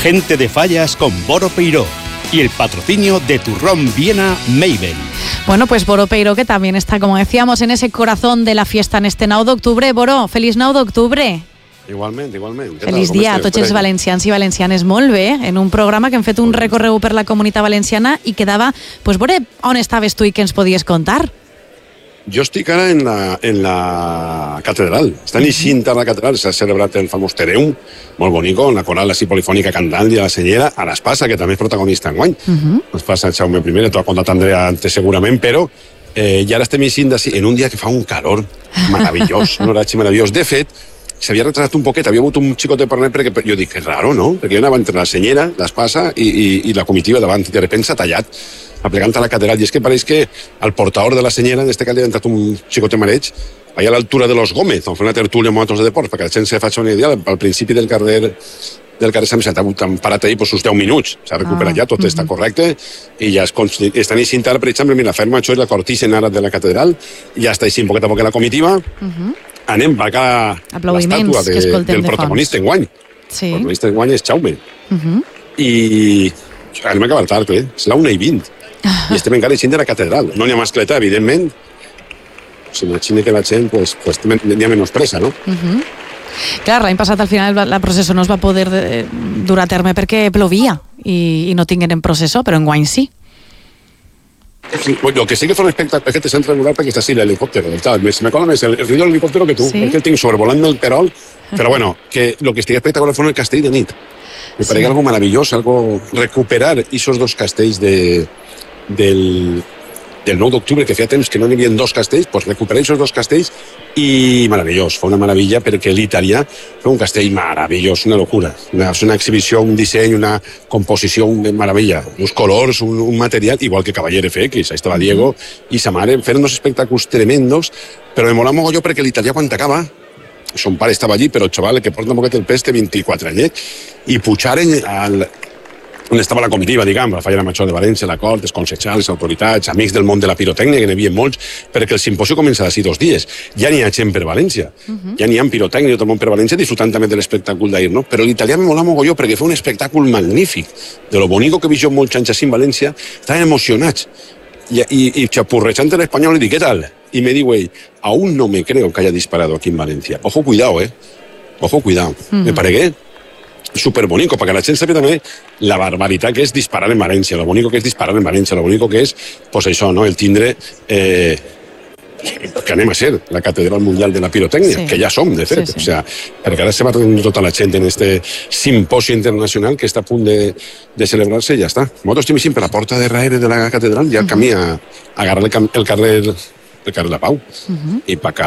Gente de Fallas con Boro Peiró y el patrocinio de Turrón Viena Mabel. Bueno, pues Boro Peiró, que también está, como decíamos, en ese corazón de la fiesta en este 9 d'octubre. Boro, feliç 9 d'octubre. Igualment. Feliç dia a tots els valencians i valencianes. Molt bé, en un programa que hem fet un recorregut per la comunitat valenciana i quedava, pues, veure on estaves tu i què ens podies contar. Jo estic ara en la catedral. Està eixint a la catedral, s'ha celebrat el famós Tereum, molt bonico, en la coral així polifònica cantant i a la senyera, a l'Espasa, que també és protagonista enguany. L'Espasa el Jaume I, t'ho ha contat Andrea antes segurament, però i ara estem eixint en un dia que fa un calor meravellós, un oratge meravellós. De fet, s'havia retrasat un poquet, havia hagut un xicot de parnet perquè jo dic, que és raro, no? Perquè jo anava entre la senyera, l'Espasa i la comitiva davant, i de repente s'ha tallat aplegant a la catedral, i és que pareix que al portador de la senyera, en este cas li ha entrat un xicote mareig, allà a l'altura de los Gómez, on fa una tertúlia amb motos de deports, perquè la gent se faci una idea, al principi del carrer Sant Vicent han parat ahir uns 10 minuts, s'ha recuperat ja, tot està correcte, i ja estan eixint ara, per exemple, mira, Ferma Major i la cortissa ara de la catedral, ja està eixint poquet a poquet la comitiva, anem per acá l'estàtua del protagonista enguany. El protagonista enguany és Jaume. I anem a acabar tard, és la 1:20. I estem encara eixint de la catedral. No n'hi ha mascleta, evidentment. S'imagina que la gent n'hi ha menys pressa, no? Clar, l'any passat al final la processó no es va poder dur a terme perquè plovia i no tingueren processó, però enguany sí. Lo que sí que fue un espectáculo es que te sent regular perquè està així l'helicòpter. Me cola més el riu de l'helicòpter que tu, perquè el tinc sobrevolant el Perol, però bueno, que lo que estigui espectacular fue el castell de nit. Me parece algo maravilloso, algo recuperar esos dos castells del 9 d'octubre, que feia temps que no n'hi havia dos castells, pues recuperar esos dos castells i meravellós, fue una meravella perquè l'italià fue un castell meravellós, una locura, una exhibició, un disseny, una composició de meravella, uns colors, un material, igual que Cavaliere FX, ahí estava Diego i sa mare, fent uns espectacles tremendos, però me mola mogolló perquè l'italià quan acaba, son pare estava allí, però el xaval que porta un poquet el pes té 24 anyets, i pujaren on estava la comitiva, diguem, la Falla Major de València, la cort, els consellers, autoritats, amics del món de la pirotècnia, que n'hi havia molts, perquè el simposi comença d'ací 2 dies. Ja n'hi ha gent per València, ja n'hi ha pirotècnia, tot el món per València, disfrutant també de l'espectacle d'ahir, no? Però l'italià me mola mogolló perquè fa un espectacle magnífic. De lo bonico que he vist jo molts anys així en València, estaven emocionats. Y chapurrechante el español, y dije, ¿qué tal? Y me digo, aún no me creo que haya disparado aquí en Valencia. Ojo, cuidado, Ojo, cuidado. Me paregué súper bonito, para que la gente sepa también la barbaridad que es disparar en Valencia, lo bonito que es disparar en Valencia, lo bonito que es, pues eso, ¿no? El tindre, que anem a ser la catedral mundial de la pirotècnia, que ja som, de fet. O sea, perquè ara se va reunir tota la gent en este simposi internacional que està a punt de celebrar-se i ja està. Nosaltres estem així per la porta de darrere de la catedral, ja el camí a agarrar el carrer de la Pau, i per